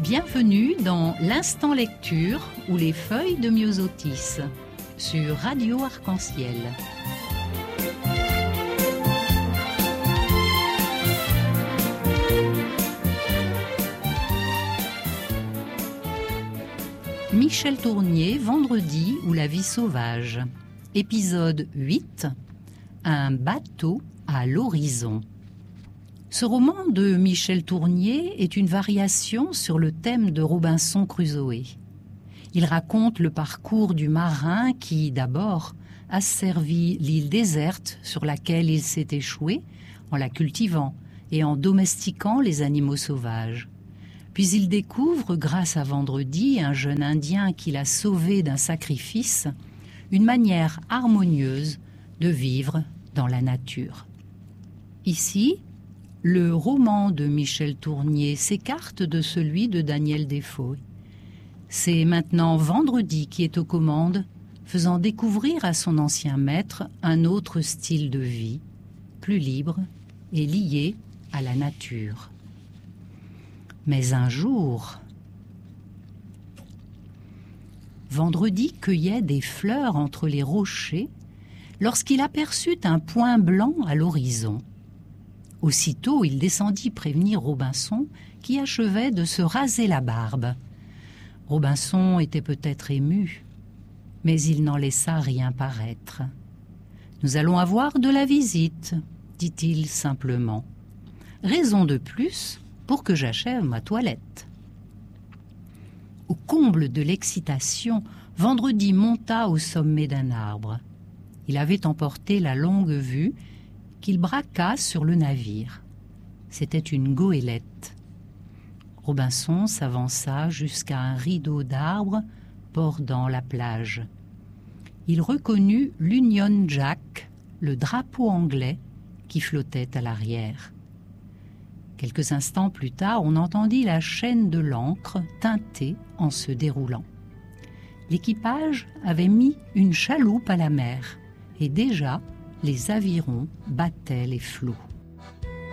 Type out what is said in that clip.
Bienvenue dans l'Instant Lecture ou les feuilles de Myosotis sur Radio Arc-en-Ciel. Michel Tournier, Vendredi ou la vie sauvage. Épisode 8. Un bateau à l'horizon. Ce roman de Michel Tournier est une variation sur le thème de Robinson Crusoe. Il raconte le parcours du marin qui, d'abord, asservit l'île déserte sur laquelle il s'est échoué en la cultivant et en domestiquant les animaux sauvages. Puis il découvre, grâce à Vendredi, un jeune Indien qui l'a sauvé d'un sacrifice, une manière harmonieuse de vivre dans la nature. Ici, le roman de Michel Tournier s'écarte de celui de Daniel Defoe. C'est maintenant Vendredi qui est aux commandes, faisant découvrir à son ancien maître un autre style de vie, plus libre et lié à la nature. Mais un jour, Vendredi cueillait des fleurs entre les rochers lorsqu'il aperçut un point blanc à l'horizon. Aussitôt, il descendit prévenir Robinson, qui achevait de se raser la barbe. Robinson était peut-être ému, mais il n'en laissa rien paraître. « Nous allons avoir de la visite, » dit-il simplement. « Raison de plus pour que j'achève ma toilette. » Au comble de l'excitation, Vendredi monta au sommet d'un arbre. Il avait emporté la longue vue qu'il braqua sur le navire. C'était une goélette. Robinson s'avança jusqu'à un rideau d'arbres bordant la plage. Il reconnut l'Union Jack, le drapeau anglais qui flottait à l'arrière. Quelques instants plus tard, on entendit la chaîne de l'ancre tinter en se déroulant. L'équipage avait mis une chaloupe à la mer et déjà les avirons battaient les flots.